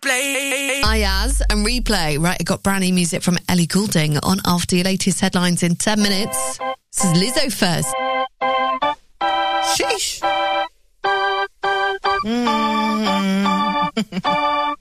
replay. Ayaz and Replay. Right, I got brand new music from Ellie Goulding on after your latest headlines in 10 minutes. This is Lizzo first. Sheesh.